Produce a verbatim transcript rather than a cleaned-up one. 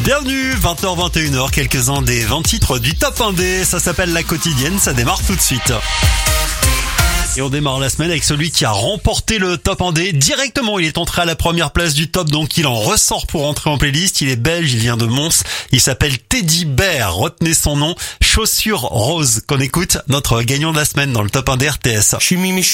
Bienvenue, vingt heures vingt et une heures, quelques-uns des vingt titres du Top un D, ça s'appelle La Quotidienne, ça démarre tout de suite. Et on démarre la semaine avec celui qui a remporté le Top un D. Directement, il est entré à la première place du top, donc il en ressort pour entrer en playlist. Il est belge, il vient de Mons. Il s'appelle Teddy Bear, retenez son nom. Chaussures roses, qu'on écoute, notre gagnant de la semaine dans le Top un D R T S.